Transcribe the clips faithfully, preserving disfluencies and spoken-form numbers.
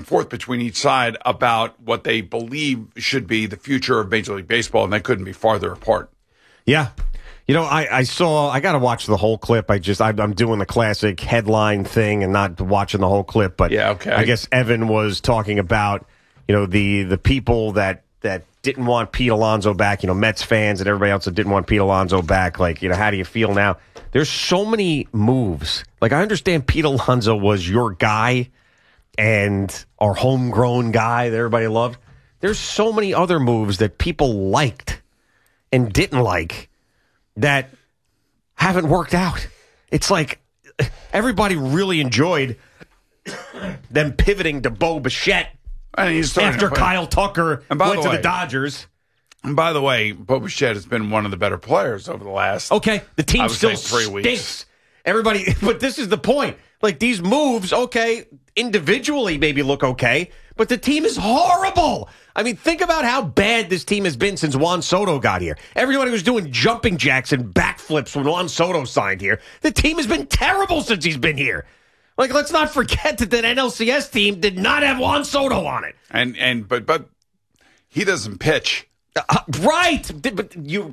forth between each side about what they believe should be the future of Major League Baseball, and they couldn't be farther apart. Yeah. You know, I, I saw, I got to watch the whole clip. I just, I, I'm doing the classic headline thing and not watching the whole clip. But yeah, okay. I guess Evan was talking about, you know, the, the people that, that didn't want Pete Alonso back, you know, Mets fans and everybody else that didn't want Pete Alonso back. Like, you know, how do you feel now? There's so many moves. Like, I understand Pete Alonso was your guy and our homegrown guy that everybody loved. There's so many other moves that people liked and didn't like that haven't worked out. It's like everybody really enjoyed them pivoting to Bo Bichette and he's after Kyle Tucker and by went the to way, the Dodgers. And by the way, Bo Bichette has been one of the better players over the last Okay, the team still three stinks. weeks. Everybody, but this is the point. Like, these moves, okay, individually maybe look okay, but the team is horrible. I mean, think about how bad this team has been since Juan Soto got here. Everybody was doing jumping jacks and backflips when Juan Soto signed here. The team has been terrible since he's been here. Like, let's not forget that that N L C S team did not have Juan Soto on it. And and but but he doesn't pitch. Uh, right, but you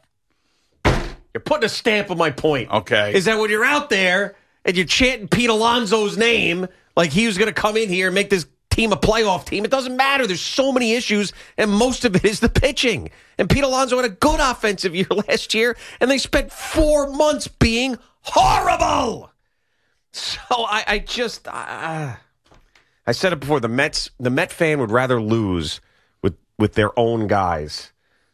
you're putting a stamp on my point. Okay, is that when you're out there and you're chanting Pete Alonso's name like he was going to come in here and make this team a playoff team? It doesn't matter. There's so many issues, and most of it is the pitching. And Pete Alonso had a good offensive year last year, and they spent four months being horrible. So I, I just, uh, I said it before. The Mets, the Met fan would rather lose with with their own guys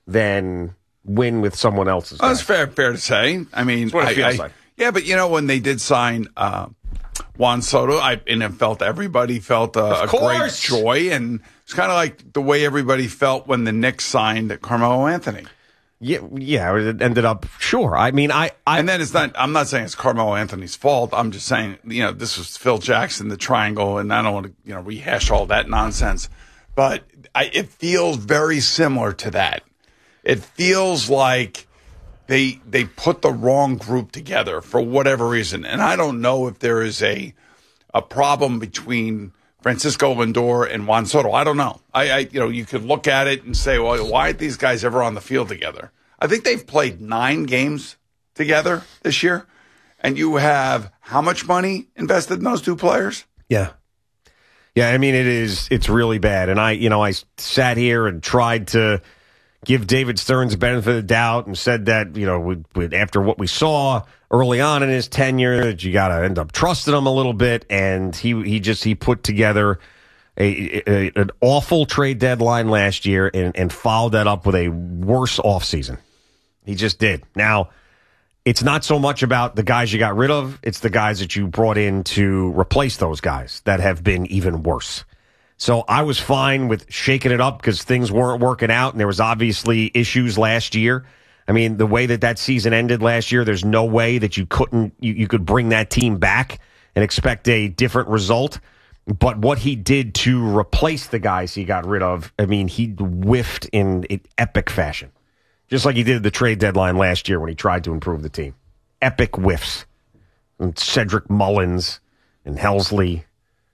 than win with someone else's. Oh, guys. that's fair, fair to say. I mean, that's what it I, feels I, like. Yeah, but you know when they did sign uh, Juan Soto, I and it felt everybody felt uh, a great joy, and it's kind of like the way everybody felt when the Knicks signed Carmelo Anthony. Yeah, yeah, it ended up, sure. I mean, I, I... And then it's not, I'm not saying it's Carmelo Anthony's fault. I'm just saying, you know, this was Phil Jackson, the triangle, and I don't want to, you know, rehash all that nonsense. But I, it feels very similar to that. It feels like they they put the wrong group together for whatever reason. And I don't know if there is a a problem between Francisco Lindor and Juan Soto. I don't know. I, I, you know, you could look at it and say, well, why aren't these guys ever on the field together? I think they've played nine games together this year, and you have how much money invested in those two players? Yeah. Yeah, I mean, it is, it's really bad. And I, you know, I sat here and tried to give David Stearns the benefit of the doubt and said that, you know, we, we, after what we saw early on in his tenure, that you got to end up trusting him a little bit. And he he just he put together a, a an awful trade deadline last year and, and followed that up with a worse offseason. He just did. Now, it's not so much about the guys you got rid of. It's the guys that you brought in to replace those guys that have been even worse. So I was fine with shaking it up because things weren't working out, and there was obviously issues last year. I mean, the way that that season ended last year, there's no way that you couldn't you, you could bring that team back and expect a different result. But what he did to replace the guys he got rid of, I mean, he whiffed in an epic fashion. Just like he did at the trade deadline last year when he tried to improve the team. Epic whiffs. And Cedric Mullins and Helsley.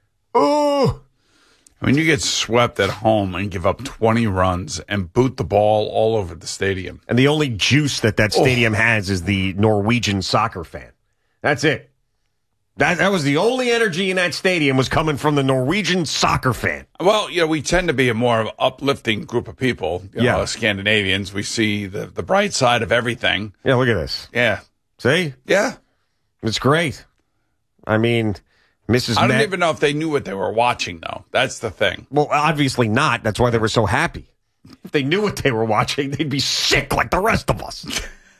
Oh! When you get swept at home and give up twenty runs and boot the ball all over the stadium. And the only juice that that stadium oh. has is the Norwegian soccer fan. That's it. That that was the only energy in that stadium was coming from the Norwegian soccer fan. Well, you know, we tend to be a more uplifting group of people. You yeah. know, Scandinavians, we see the, the bright side of everything. Yeah, look at this. Yeah. See? Yeah. It's great. I mean, Missus I don't Met, even know if they knew what they were watching, though. That's the thing. Well, obviously not. That's why they were so happy. If they knew what they were watching, they'd be sick like the rest of us.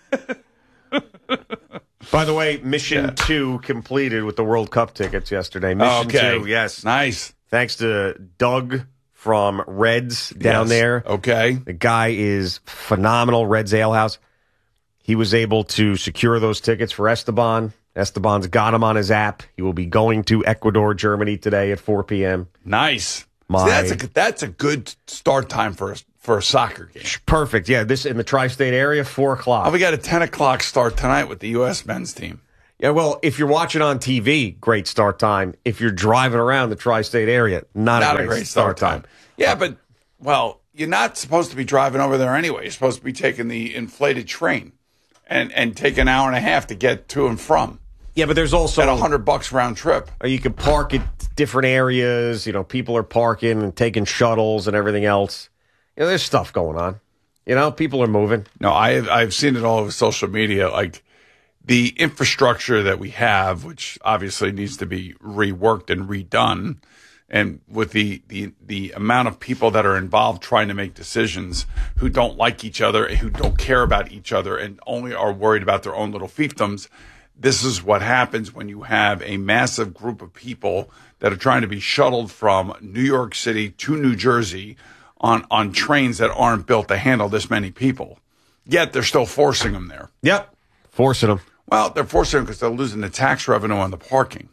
By the way, Mission yeah. two completed with the World Cup tickets yesterday. Mission okay. two, yes. Nice. Thanks to Doug from Reds down yes. there. Okay. The guy is phenomenal, Reds Ale House. He was able to secure those tickets for Esteban. Esteban's got him on his app. He will be going to Ecuador, Germany today at four p.m. Nice. My, See, that's, a, that's a good start time for a, for a soccer game. Perfect. Yeah, this in the tri-state area, four o'clock. Oh, we got a ten o'clock start tonight with the U S men's team. Yeah, well, if you're watching on T V, great start time. If you're driving around the tri-state area, not, Not a, great a great start, start time. time. Yeah, but, well, you're not supposed to be driving over there anyway. You're supposed to be taking the inflated train and, and take an hour and a half to get to and from. Yeah, but there's also at a hundred bucks round trip. Or you can park at different areas. You know, people are parking and taking shuttles and everything else. You know, there's stuff going on. You know, people are moving. No, I've I've seen it all over social media. Like the infrastructure that we have, which obviously needs to be reworked and redone, and with the the the amount of people that are involved trying to make decisions who don't like each other and who don't care about each other and only are worried about their own little fiefdoms. This is what happens when you have a massive group of people that are trying to be shuttled from New York City to New Jersey on, on trains that aren't built to handle this many people. Yet they're still forcing them there. Yep, forcing them. Well, they're forcing them because they're losing the tax revenue on the parking.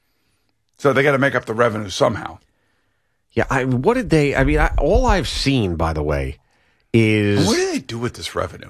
So they got to make up the revenue somehow. Yeah, I, what did they, I mean, I, all I've seen, by the way, is... What do they do with this revenue?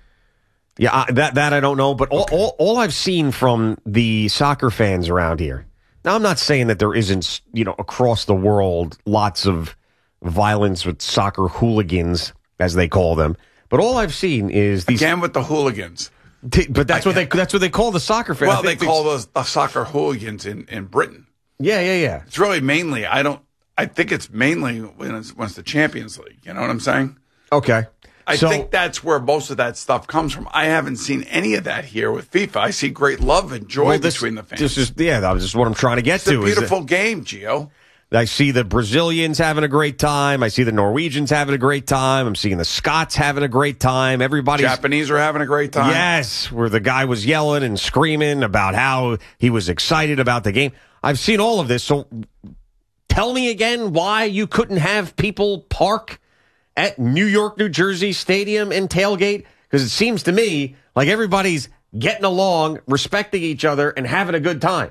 Yeah, I, that that I don't know, but all, okay. all all I've seen from the soccer fans around here. Now, I'm not saying that there isn't, you know, across the world, lots of violence with soccer hooligans, as they call them. But all I've seen is these again with the hooligans. T- but that's Again. what they that's what they call the soccer fans. Well, they call those the soccer hooligans in, in Britain. Yeah, yeah, yeah. It's really mainly. I don't. I think it's mainly when it's when it's the Champions League. You know what I'm saying? Okay. I so, think that's where most of that stuff comes from. I haven't seen any of that here with FIFA. I see great love and joy well, this, between the fans. This is yeah. That was just what I'm trying to get it's to. It's a beautiful game, Gio. I see the Brazilians having a great time. I see the Norwegians having a great time. I'm seeing the Scots having a great time. Everybody's Japanese are having a great time. Yes, where the guy was yelling and screaming about how he was excited about the game. I've seen all of this. So tell me again why you couldn't have people park at New York, New Jersey Stadium and tailgate? Because it seems to me like everybody's getting along, respecting each other, and having a good time.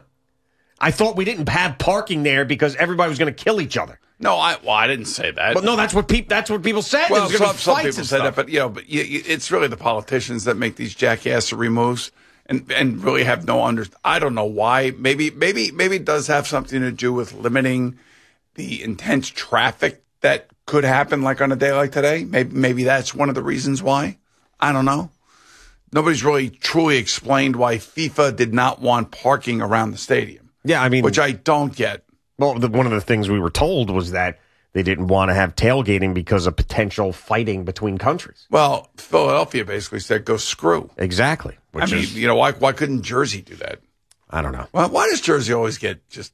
I thought we didn't have parking there because everybody was going to kill each other. No, I well, I didn't say that. But no, that's what people that's what people said. Well, some, some people said stuff. that, but you know, but you, you, it's really the politicians that make these jackassery moves and and really have no under. I don't know why. Maybe maybe maybe it does have something to do with limiting the intense traffic that could happen, like on a day like today. Maybe maybe that's one of the reasons why. I don't know. Nobody's really truly explained why FIFA did not want parking around the stadium. Yeah, I mean, which I don't get. Well, the, one of the things we were told was that they didn't want to have tailgating because of potential fighting between countries. Well, Philadelphia basically said, "Go screw." Exactly. I mean, is, you know, why why couldn't Jersey do that? I don't know. Well, why does Jersey always get just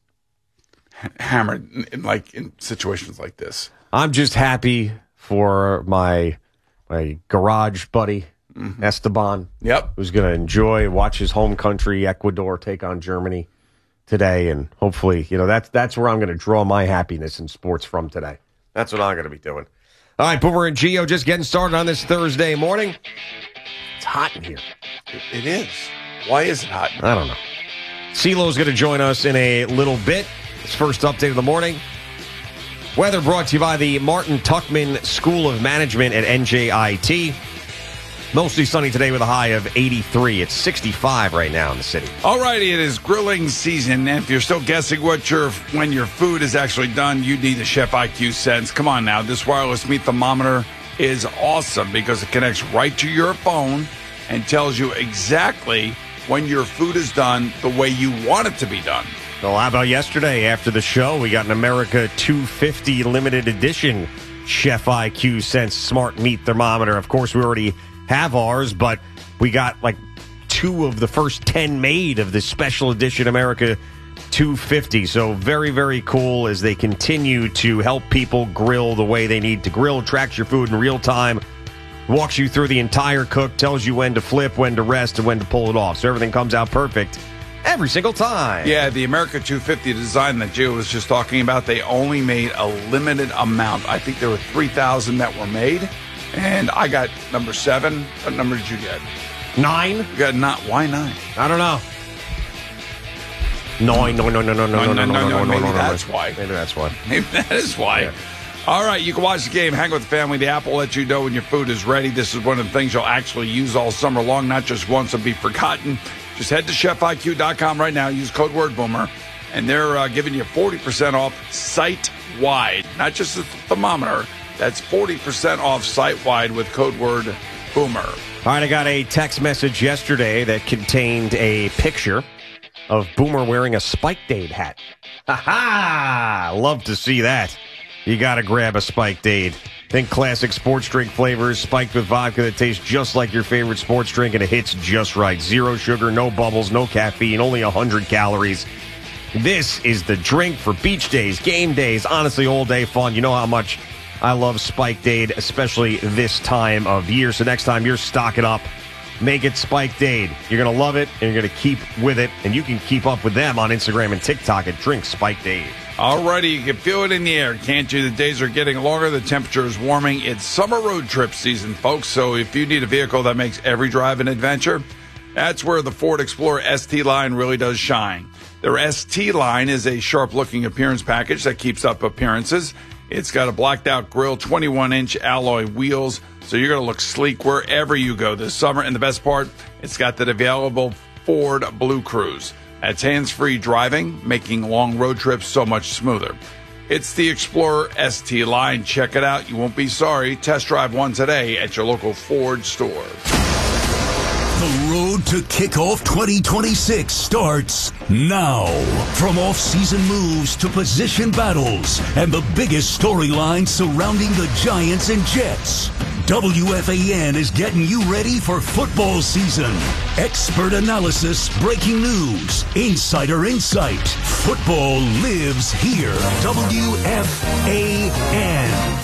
hammered in, in like in situations like this? I'm just happy for my my garage buddy mm-hmm. Esteban. Yep, who's going to enjoy watch his home country Ecuador take on Germany today, and hopefully, you know, that's that's where I'm going to draw my happiness in sports from today. That's what I'm going to be doing. All right, Boomer and Gio just getting started on this Thursday morning. It's hot in here. It, it is. Why is it hot? I don't know. CeeLo's going to join us in a little bit. His first update of the morning. Weather brought to you by the Martin Tuckman School of Management at N J I T. Mostly sunny today with a high of eighty-three. It's sixty-five right now in the city. All righty, it is grilling season. And if you're still guessing what your when your food is actually done, you need the Chef I Q Sense. Come on now. This wireless meat thermometer is awesome because it connects right to your phone and tells you exactly when your food is done the way you want it to be done. Well, how about yesterday after the show? We got an America two fifty limited edition Chef I Q Sense smart meat thermometer. Of course, we already have ours, but we got like two of the first ten made of this special edition America two fifty. So very, very cool as they continue to help people grill the way they need to grill, tracks your food in real time, walks you through the entire cook, tells you when to flip, when to rest, and when to pull it off. So everything comes out perfect every single time. Yeah, the America two fifty design that Gio was just talking about, they only made a limited amount. I think there were three thousand that were made. And I got number seven. What number did you get? Nine. You got not. Why nine? I don't know. Nine. No, no, no, no, no, no, no, no, no, no. Maybe no, that's why. Maybe that's why. Maybe that is why. Yeah. All right, you can watch the game, hang with the family. The app will let you know when your food is ready. This is one of the things you'll actually use all summer long, not just once and be forgotten. Just head to chef I Q dot com right now. Use code word Boomer, and they're uh, giving you forty percent off site-wide, not just the thermometer. That's forty percent off site-wide with code word Boomer. All right, I got a text message yesterday that contained a picture of Boomer wearing a Spike Dade hat. Ha ha! Love to see that. You got to grab a Spike Dade. Think classic sports drink flavors spiked with vodka that tastes just like your favorite sports drink, and it hits just right. Zero sugar, no bubbles, no caffeine, only one hundred calories. This is the drink for beach days, game days, honestly, all day fun. You know how much I love Spike Dade, especially this time of year. So next time you're stocking up, make it Spike Dade. You're going to love it, and you're going to keep with it. And you can keep up with them on Instagram and TikTok at Drink Spike Dade. Alrighty, you can feel it in the air, can't you? The days are getting longer, the temperature is warming. It's summer road trip season, folks. So if you need a vehicle that makes every drive an adventure, that's where the Ford Explorer S T line really does shine. Their S T line is a sharp-looking appearance package that keeps up appearances. It's got a blacked-out grille, twenty-one inch alloy wheels, so you're going to look sleek wherever you go this summer. And the best part, it's got that available Ford Blue Cruise. That's hands-free driving, making long road trips so much smoother. It's the Explorer S T line. Check it out. You won't be sorry. Test drive one today at your local Ford store. The road to kickoff twenty twenty-six starts now. From off-season moves to position battles and the biggest storylines surrounding the Giants and Jets, W F A N is getting you ready for football season. Expert analysis, breaking news, insider insight. Football lives here. W F A N.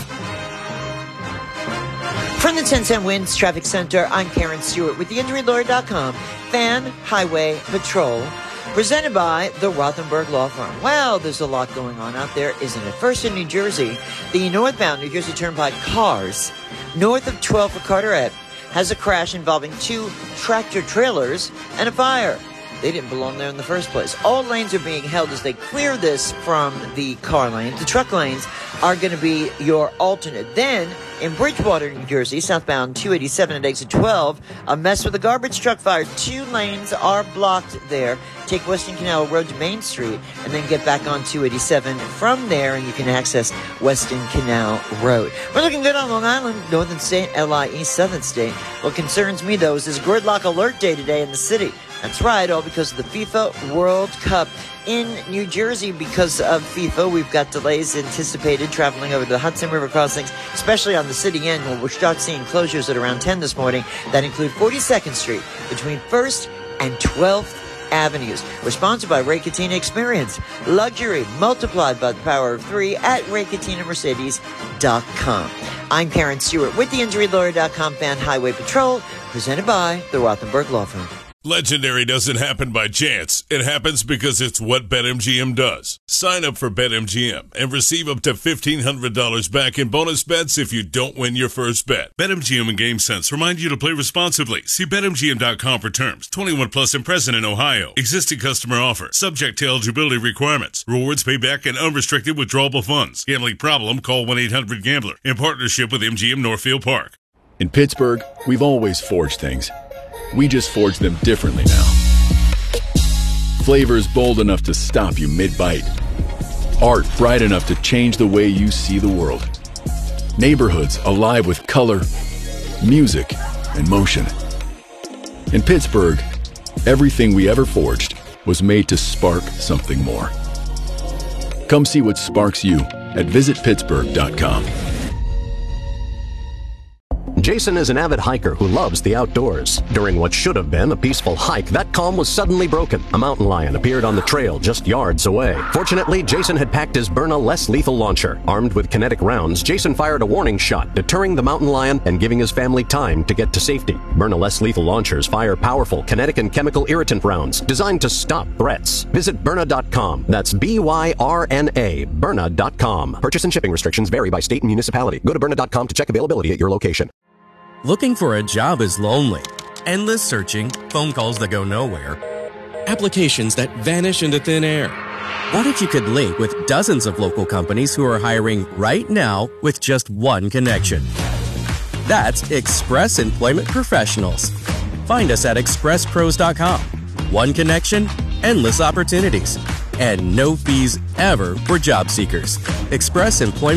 From the ten cent Winds Traffic Center, I'm Karen Stewart with the injury lawyer dot com. Fan Highway Patrol, presented by the Rothenberg Law Firm. Well, there's a lot going on out there, isn't it? First, in New Jersey, the northbound New Jersey Turnpike cars north of twelve for Carteret has a crash involving two tractor trailers and a fire. They didn't belong there in the first place. All lanes are being held as they clear this from the car lane. The truck lanes are going to be your alternate. Then, in Bridgewater, New Jersey, southbound two eighty-seven at exit twelve, a mess with a garbage truck fire. Two lanes are blocked there. Take Western Canal Road to Main Street and then get back on two eighty-seven from there, and you can access Western Canal Road. We're looking good on Long Island, Northern State, L I E, Southern State. What concerns me, though, is this gridlock alert day today in the city. That's right, all because of the FIFA World Cup. In New Jersey, because of FIFA, we've got delays anticipated traveling over the Hudson River crossings, especially on the city end, where we'll start seeing closures at around ten this morning that include forty-second Street between first and twelfth Avenues. We're sponsored by Ray Catena Experience. Luxury multiplied by the power of three at ray katina mercedes dot com. I'm Karen Stewart with the injury lawyer dot com Fan Highway Patrol, presented by the Rothenberg Law Firm. Legendary doesn't happen by chance. It happens because it's what BetMGM does. Sign up for BetMGM and receive up to fifteen hundred dollars back in bonus bets if you don't win your first bet. BetMGM and GameSense remind you to play responsibly. See Bet M G M dot com for terms. twenty-one plus and present in Ohio. Existing customer offer. Subject to eligibility requirements. Rewards payback and unrestricted withdrawable funds. Gambling problem? Call one eight hundred gambler. In partnership with M G M Northfield Park. In Pittsburgh, we've always forged things. We just forge them differently now. Flavors bold enough to stop you mid-bite. Art bright enough to change the way you see the world. Neighborhoods alive with color, music, and motion. In Pittsburgh, everything we ever forged was made to spark something more. Come see what sparks you at visit pittsburgh dot com. Jason is an avid hiker who loves the outdoors. During what should have been a peaceful hike, that calm was suddenly broken. A mountain lion appeared on the trail just yards away. Fortunately, Jason had packed his Byrna less lethal launcher. Armed with kinetic rounds, Jason fired a warning shot, deterring the mountain lion and giving his family time to get to safety. Byrna less lethal launchers fire powerful kinetic and chemical irritant rounds designed to stop threats. Visit Byrna dot com. That's B Y R N A, Byrna dot com. Purchase and shipping restrictions vary by state and municipality. Go to Byrna dot com to check availability at your location. Looking for a job is lonely. Endless searching, phone calls that go nowhere, applications that vanish into thin air. What if you could link with dozens of local companies who are hiring right now with just one connection? That's Express Employment Professionals. Find us at express pros dot com. One connection, endless opportunities. And no fees ever for job seekers. Express Employment